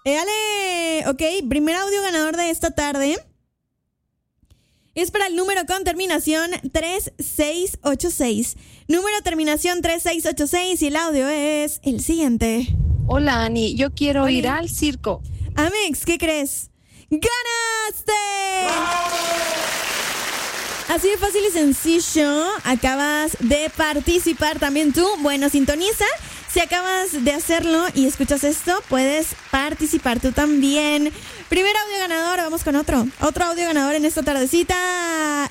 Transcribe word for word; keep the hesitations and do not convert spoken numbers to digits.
Éale, ok, primer audio ganador de esta tarde es para el número con terminación tres seis ocho seis. Número terminación tres seis ocho seis y el audio es el siguiente. Hola, Ani, yo quiero Hola. ir al circo. Amex, ¿qué crees? ¡Ganaste! Así de fácil y sencillo, acabas de participar también tú. Bueno, sintoniza. Si acabas de hacerlo y escuchas esto, puedes participar tú también. Primer audio ganador, vamos con otro. Otro audio ganador en esta tardecita.